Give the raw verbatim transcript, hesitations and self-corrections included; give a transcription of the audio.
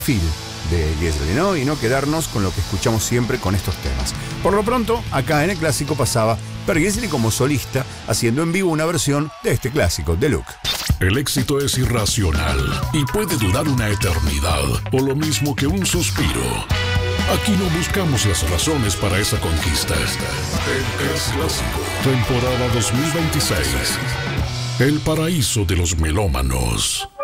Phil de Gessle, ¿no? Y no quedarnos con lo que escuchamos siempre con estos temas. Por lo pronto, acá en el clásico pasaba Per Gessle como solista, haciendo en vivo una versión de este clásico, The Look. El éxito es irracional y puede durar una eternidad, o lo mismo que un suspiro. Aquí no buscamos las razones para esa conquista. El Es Clásico, temporada dos mil veintiséis. El paraíso de los melómanos.